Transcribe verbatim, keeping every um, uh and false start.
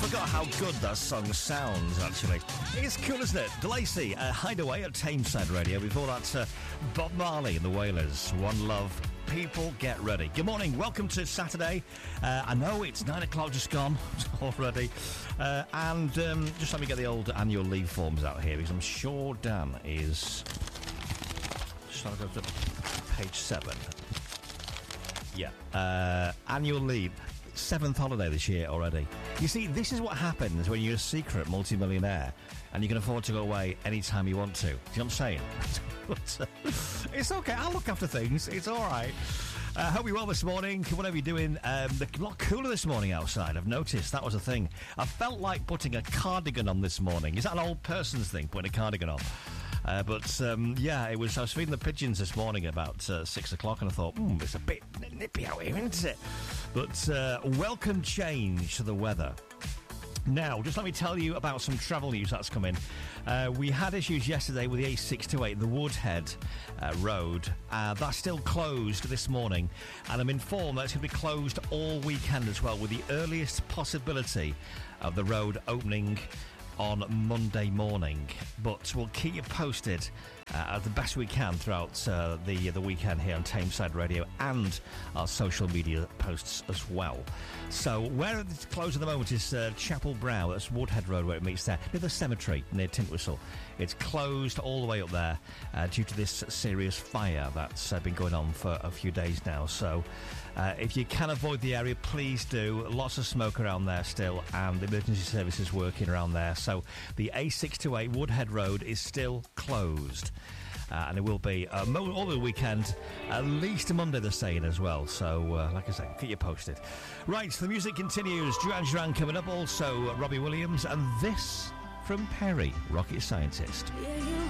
forgot how good that song sounds, actually. It's cool, isn't it? DeLacy, uh, Hideaway at Tameside Radio. Before that, uh, Bob Marley and the Wailers, One Love. People, get ready. Good morning. Welcome to Saturday. Uh, I know it's nine o'clock just gone already. Uh, and um, just let me get the old annual leave forms out here, because I'm sure Dan is... Just trying to go to page seven. Yeah. Uh, annual leave. Seventh holiday this year already. You see, this is what happens when you're a secret multimillionaire and you can afford to go away anytime you want to. Do you know what I'm saying? But, uh, it's okay. I'll look after things. It's all right. I uh, hope you're well this morning. Whatever you're doing, um, a lot cooler this morning outside. I've noticed that was a thing. I felt like putting a cardigan on this morning. Is that an old person's thing, putting a cardigan on? Uh, but, um, yeah, it was. I was feeding the pigeons this morning about uh, six o'clock, and I thought, hmm, it's a bit nippy out here, isn't it? But uh, welcome change to the weather. Now, just let me tell you about some travel news that's coming. Uh, we had issues yesterday with the A six twenty-eight, the Woodhead uh, Road. Uh, that's still closed this morning, and I'm informed that it's going to be closed all weekend as well, with the earliest possibility of the road opening on Monday morning. But we'll keep you posted uh, the best we can throughout uh, the the weekend here on Tameside Radio and our social media posts as well. So where it's closed at the moment is uh, Chapel Brow. That's Woodhead Road where it meets there, near the cemetery near Tintwistle. It's closed all the way up there uh, due to this serious fire that's uh, been going on for a few days now. So uh, if you can avoid the area, please do. Lots of smoke around there still, and the emergency services working around there. So the A six twenty-eight Woodhead Road is still closed. Uh, and it will be uh, mo- all the weekend, at least Monday, they're saying as well. So, uh, like I say, keep you posted. Right, the music continues. Duran Duran coming up, also uh, Robbie Williams, and this from Perry, Rocket Scientist. Yeah, you